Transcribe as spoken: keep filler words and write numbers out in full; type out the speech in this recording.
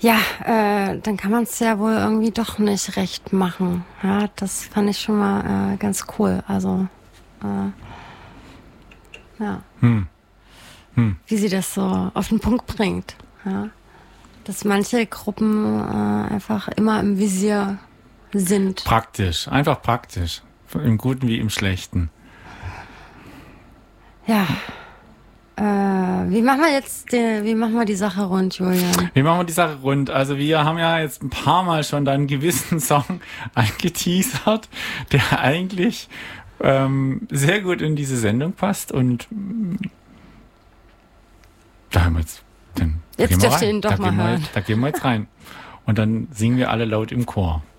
Ja, äh, dann kann man es ja wohl irgendwie doch nicht recht machen. Ja, das fand ich schon mal äh, ganz cool. Also, äh, ja. Hm. Hm. Wie sie das so auf den Punkt bringt. Ja. Dass manche Gruppen äh, einfach immer im Visier sind. Praktisch, einfach praktisch. Im Guten wie im Schlechten. Ja. Äh, wie machen wir jetzt die, wie machen wir die Sache rund, Julian? Wie machen wir die Sache rund? Also wir haben ja jetzt ein paar Mal schon einen gewissen Song angeteasert, der eigentlich ähm, sehr gut in diese Sendung passt und mm, da haben wir jetzt, dann Jetzt gehen wir dürft ihr rein. ihn doch da mal gehen wir, hören. Da gehen wir jetzt rein. Und dann singen wir alle laut im Chor.